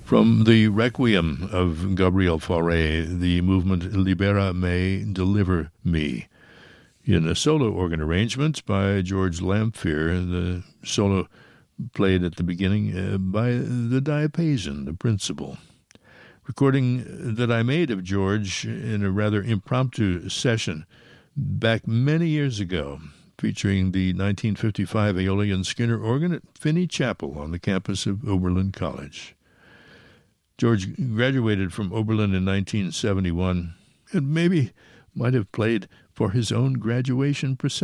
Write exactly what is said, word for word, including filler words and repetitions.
From the Requiem of Gabriel Fauré, the movement Libera Me, Deliver Me, in a solo organ arrangement by George Lamphere, the solo played at the beginning uh, by the diapason, the principal. Recording that I made of George in a rather impromptu session back many years ago, featuring the nineteen fifty-five Aeolian Skinner organ at Finney Chapel on the campus of Oberlin College. George graduated from Oberlin in nineteen seventy-one and maybe might have played for his own graduation procession.